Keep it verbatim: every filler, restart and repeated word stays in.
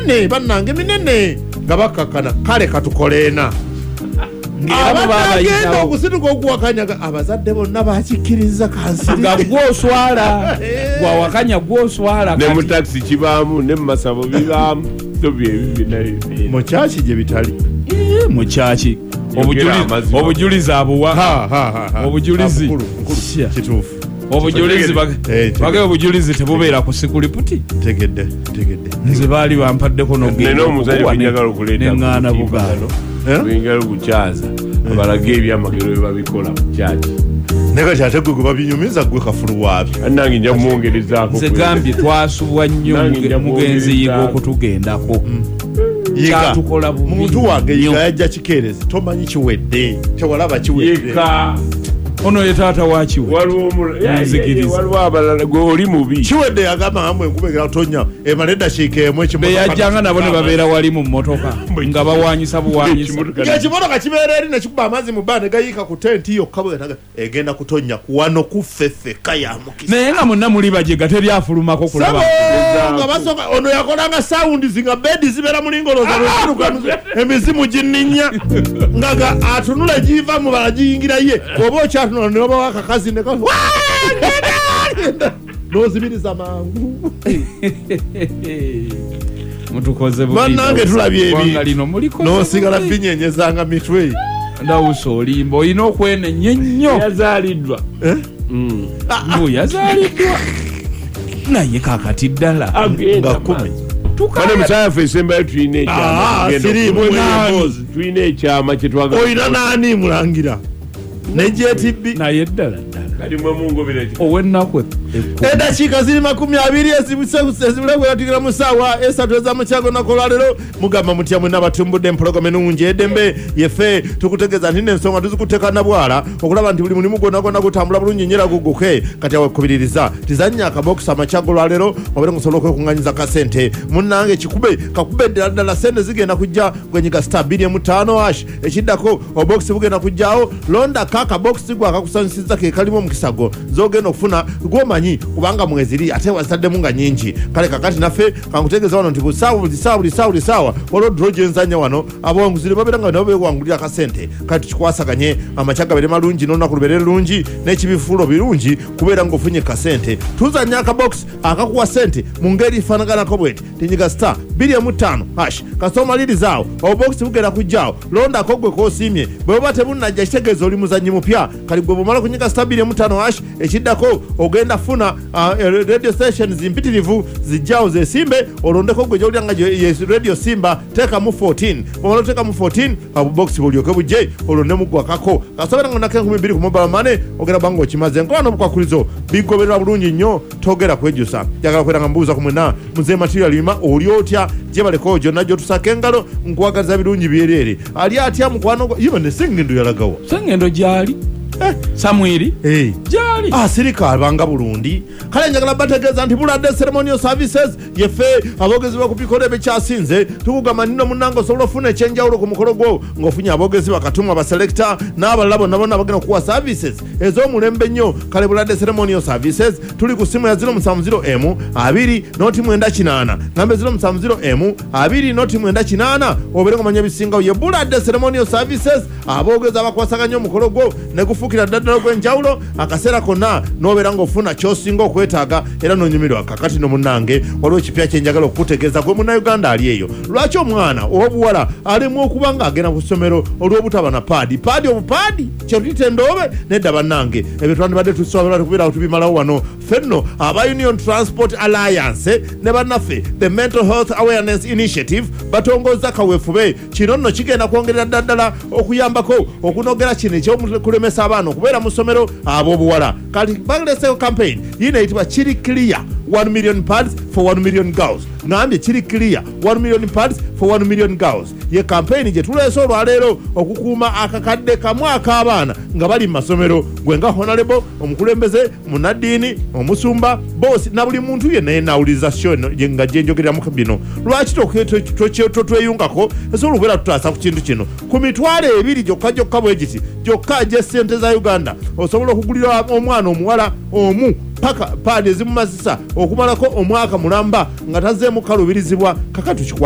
minene bannange minene nga bakakana kale katukoleena abagenda okusituka okuwakanyaga abazadde bonna bakikkiriza kansiri gwoswala gwawakanya gwoswala ne mu taxi kibaamu ne mu masabo bibaamu mu kyaki gye bitali mu kyaki obujulizi abuwa obujulizi kituufu obujulizi bage obujulizi tebubeera ku sikuluputi tegedde tegedde nze baali bampaddeko n'ogeneŋŋaana bugaalo bingalo bukyaza abalaga ebyamagero bye babikola mu kyaki naye kati gwe babinyumiza gwe kafulu waabyo nange nja kumwongerezaako nze gambye twasubwa nnyo mugenzi yiga okutugendako kyatukola bubi muntu wange yiga yajja kikeerezi tomanyi kiwedde tewalaba kiwedde ono ye taata wakiwe waliwo abalala gwe oli mubi kiwedde yagamba ngamwe nkubegera tonya emala eddakiika emu beyajjanga nabo ne babeera wali mu mmotoka nga bawanyisa buwanyisa ekimotoka kibeera eri nekikuba amazzi mu bba ne gayiika ku tenti yokka bwetaga egenda kutonya wano kuffeffeka ya mukisa naye nga monna muli bajega teryafulumako kulaba nga basooka ono yakolanga sawundi zinga bedi zibeera mu lingoloza lwekiruka emizimu ginninya ngaga atunula giva mu bala giyingira ye oba okyatuna ne babawa akakazi ne kawa nozibiriza mangu mutukoze bannange tulabye ebi nosigala binyenyezanga mitwe ndawusa olimba olina okwenenya ennyo yazaaliddwa mbu yazaaliddwa naye kakati ddala nga kumi kale musaayafu esembayo tulina ekyama ekyama kyetwaga olina naani mulangira nejetibi naye ddala owennaku eddakiika ziri makumi abiri ezibulebweyatugira mu ssaawa esatu ezamukyago nakolwalero mugamba mutya mwena batumbudde empologoma enungi edembe yeffe tukutegeeza nti n'ensonga tuzikuteeka na bwala okulaba nti buli mulimu gwonna gwonna gutambula bulungi nyera guguke kati awe kubiririza tizannya akabokisi amakyago lwalero obeere ngusobola okwekuŋŋanyiza kasente munnange kikube kakube ddala ddala sente zigenda kujja gwenyiga star bbiri emu ttaano ash ekiddako obokisi bugenda kujjawo londako akabokisi gwe akakusanyusiza ke kalimu omukisa gwo zogenda okufuna gwomanyi kubanga mweziri ate wazisaddemu nga nyingi kale kakati naffe kankutegeeza wano nti busaawa buli ssaawa buli ssaawa buli ssaawa waliwo dro gyenzanya wano abawanguzire babeera nga nabo bewangulira akasente kale tukikwasaganye amakya gabeere malungi n'olunaku lubeere lulungi n'ekibifuulo birungi kubeera ng'ofunye kasente tuzanya akabokisi akakuwa sente mu ngeri ifaanaganako bweti tinyiga star bbiri emu ttaano hash kasita omaliriza obubokisi bugenda kujjaawo londako gwe koosiimye bwe buba tebunnajja kitegeeza oli muzannyi mupya kali gwe bumala kunyiga star bbiri emu ttaano hash ekiddako ogenda funa uh, radio stations mpitirivu zijjaawo zesimbe olondeko gwe gyolira nga radio simba teekamu fourteen bwomala oteekamu fourteen abubokisi bulyoke bujje olondemu gwakako kasobera nga nako enkumi bbiri ku mobile money ogenda banga okimaze nkola n'obukwakulizo bigoberera bulungi nnyo togera kwejusa njagala kwera nga mbuuza ku mwena muze material ima oli otya gyebaleko gyonna gyotusaka engalo nkuwagaliza birungi byereere ali atya mukwano yiba ne sengendo yalagawa sengendo gyali Eh, Samwiri hey. Jali asirika abanga Burundi kale njagala bategeeza nti Buladde Ceremonial Services yeffe abogezi bakupikole bekyasinze tukugamba nino munango osobola ofuna ekyenjawulo ku mukolo gwo ng'ofunye abogezi bakatumwa baselekta n'abalala bonna bonna bagenda kuwa services ez'omulembe nnyo kale Buladde Ceremonial Services tuli ku simu ya zero musanvu zero emu abiri noti mwenda kinaana nambe zero musanvu zero emu abiri noti mwenda kinaana obeere ng'omanya ebisingawo ye Buladde Ceremonial Services abogezi abakwasaganya omukolo gwo ne gufukira ddala gw'enjawulo akaseera konna n'obeera ng'ofuna ky'osinga okwetaaga era n'onyumirwa kakati no munnange waliwo ekipya kyenjagala okukutegeeza gwe munnayuganda ali eyo lwaki omwana ow'obuwala alimu okuba ng'agenda ku ssomero olw'obutaba na paadi paadi obupaadi kyetuyita endoobe nedda bannange ebyo twandibadde tusobola tukubeerawo tubimalawo wano fenno aba Union Transport Alliance ne bannaffe the Mental Health Awareness Initiative batongoza kaweefube kino nno kigenda kwongerera ddala okuyambako okunogera kino ekyokulemesa abaana okubeera mu ssomero ab'obuwala kati baleseewo campaign yino eyitibwa kiri clear one million pads for one million girls ngambye kiri clear one million pads for one million girls ye campaign gye tuleese olwaleero okukuuma akakadde kamu ak'abaana nga bali mu masomero gwe nga honorable omukulembeze munaddiini omusumba bosi na buli muntu yenna yenawuliriza sho nga gyenjogereramu bino lwaki totweyungako esobola okubeera tutaasa ku kintu kino ku mitwalo ebiri gyokka gyokka bwe giti gyokka gy'essente za Uganda osobola okugulira omwana omuwala omu paka paadi ezimumazisa okumalako omwaka mulamba nga tazeemu kalubirizibwa kakati